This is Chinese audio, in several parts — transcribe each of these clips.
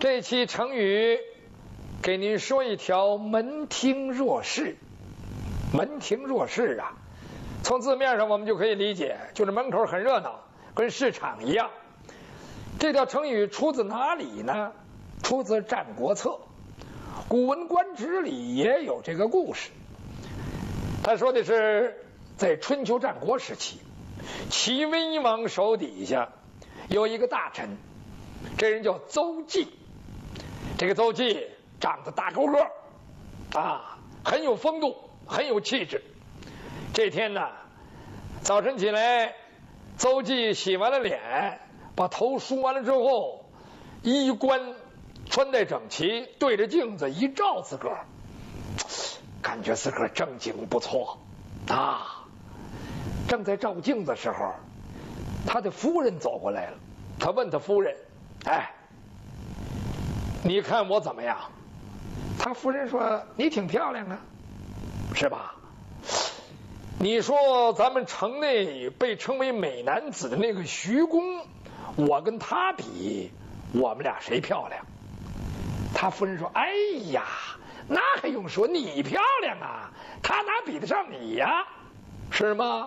这期成语给您说一条门庭若市。门庭若市啊，从字面上我们就可以理解，就是门口很热闹，跟市场一样。这条成语出自哪里呢？出自《战国策》，《古文观止》里也有这个故事。他说的是在春秋战国时期，齐威王手底下有一个大臣，这人叫邹忌。这个邹忌长得大高个啊，很有风度，很有气质。这天呢，早晨起来，邹忌洗完了脸，把头梳完了之后，衣冠穿戴整齐，对着镜子一照自个儿，感觉自个儿正经不错啊。正在照镜子的时候，他的夫人走过来了。他问他夫人：“哎，你看我怎么样？”他夫人说：“你挺漂亮啊，是吧？你说咱们城内被称为美男子的那个徐公，我跟他比，我们俩谁漂亮？”他夫人说：“哎呀，那还用说，你漂亮啊，他哪比得上你呀？是吗？”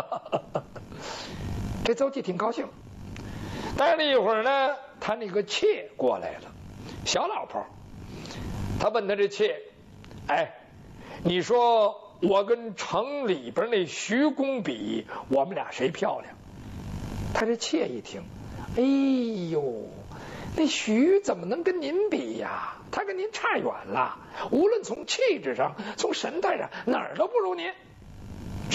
这邹忌挺高兴。待了一会儿呢，他那个妾过来了，小老婆。他问他这妾：“哎，你说我跟城里边那徐公比，我们俩谁漂亮？”他这妾一听：“哎呦，那徐怎么能跟您比呀？他跟您差远了，无论从气质上，从神态上，哪儿都不如您